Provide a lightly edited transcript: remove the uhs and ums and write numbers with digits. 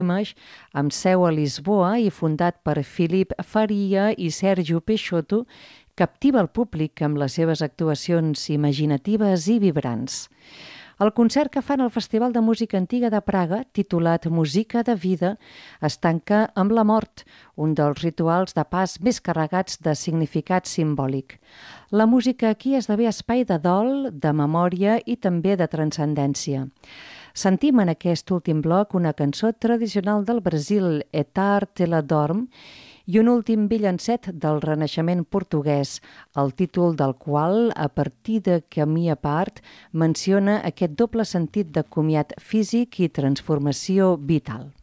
poemes amb seu a Lisboa i fundat per Filip Faria i Sérgio Peixoto, captiva el públic amb les seves actuacions imaginatives i vibrants. El concert que fan al Festival de Música Antiga de Praga, titulat Música de Vida, es tanca amb la mort, un dels rituals de pas més carregats de significat simbòlic. La música aquí esdevé espai de dol, de memòria i també de transcendència. Sentim en aquest últim bloc una cançó tradicional del Brasil, Etar te la dorm, i un últim villancet del Renaixement portuguès, el títol del qual, a partir de Camí a part, menciona aquest doble sentit de comiat físic i transformació vital.